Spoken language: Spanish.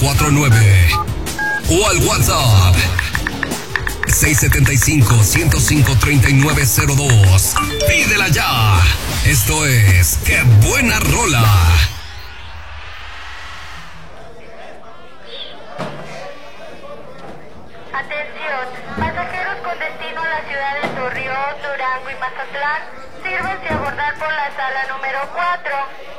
949 o al WhatsApp 675-105-3902. Pídela ya. Esto es ¡Qué buena rola! Atención, pasajeros con destino a la ciudad de Torreón, Durango y Mazatlán, sírvanse a abordar por la sala número 4.